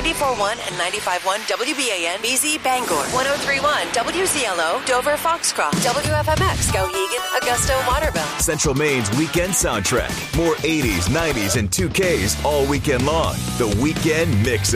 94.1 and 95.1 WBAN, BZ Bangor, 103.1 WZLO, Dover Foxcroft, WFMX, Skowhegan, Augusta, Waterville. Central Maine's weekend soundtrack. More 80s, 90s, and 2Ks all weekend long. The Weekend Mix